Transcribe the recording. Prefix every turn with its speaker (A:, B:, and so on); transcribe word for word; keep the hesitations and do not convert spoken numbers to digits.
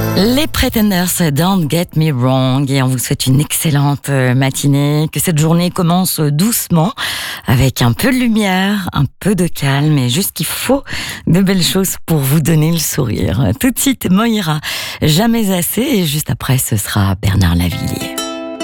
A: Les Pretenders, Don't Get Me Wrong, et on vous souhaite une excellente matinée, que cette journée commence doucement, avec un peu de lumière, un peu de calme, et juste qu'il faut de belles choses pour vous donner le sourire. Tout de suite, Moira, Jamais assez, et juste après, ce sera Bernard Lavilliers.